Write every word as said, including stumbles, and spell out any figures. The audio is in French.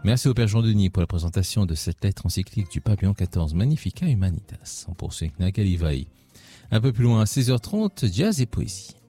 Merci au Père Jean-Denis pour la présentation de cette lettre encyclique du pape Léon quatorze, Magnificat Humanitas. On poursuit avec Nagali Vaï. Un peu plus loin, à seize heures trente, jazz et poésie.